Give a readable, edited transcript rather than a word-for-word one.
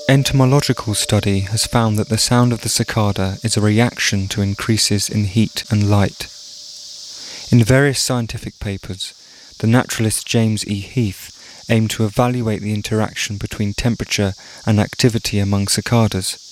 Entomological study has found that the sound of the cicada is a reaction to increases in heat and light. In various scientific papers, the naturalist James E. Heath aimed to evaluate the interaction between temperature and activity among cicadas,